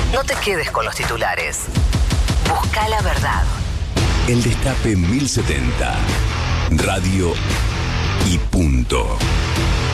No te quedes con los titulares. Busca la verdad. El Destape 1070. Radio y punto.